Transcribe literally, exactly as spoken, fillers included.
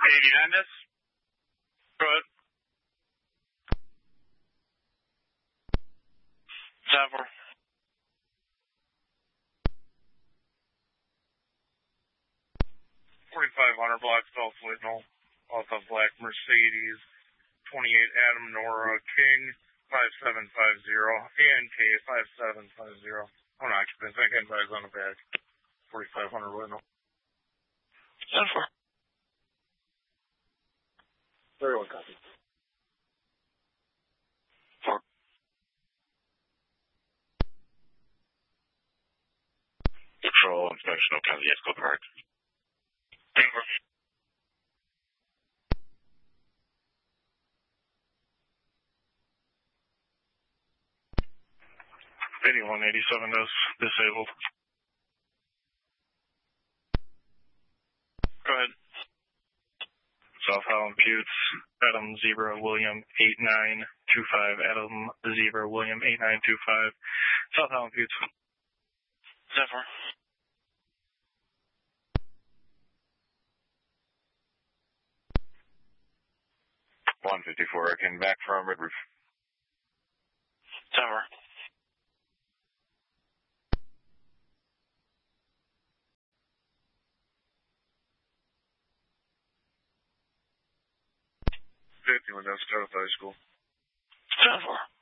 eighty-nine, this. Go ahead. Time for. forty-five hundred Blackfell Flitnall, off of Black Mercedes, twenty-eight Adam Nora King, five seven five zero, A N K five seven five zero. On occupants, I can advise on the back. forty-five hundred Whitnall. ten four. thirty-one copy. four. Patrol inspection of Kosciuszko Park. ten four. eighty-one eighty-seven is disabled. Go ahead. South Holland Buttes, Adam Zebra William eight nine two five, Adam Zebra William eight nine two five, South Holland Buttes. ten four. one fifty-four, I came back from Red Roof. ten four. fifty-one, that's South High School. ten four.